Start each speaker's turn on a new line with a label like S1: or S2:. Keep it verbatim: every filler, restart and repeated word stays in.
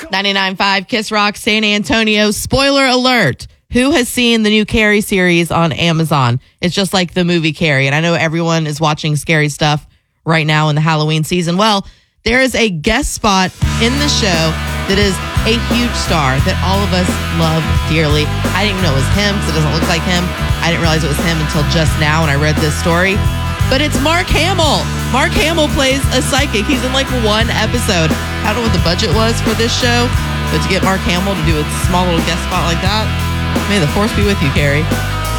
S1: ninety-nine point five Kiss Rock San Antonio. Spoiler alert. Who has seen the new Carrie series on Amazon? It's just like the movie Carrie. And I know everyone is watching scary stuff right now in the Halloween season. Well, there is a guest spot in the show that is a huge star that all of us love dearly. I didn't even know it was him because it doesn't look like him. I didn't realize it was him until just now when I read this story. But it's Mark Hamill. Mark Hamill plays a psychic. He's in like one episode. I don't know what the budget was for this show, but to get Mark Hamill to do a small little guest spot like that, may the force be with you, Carrie.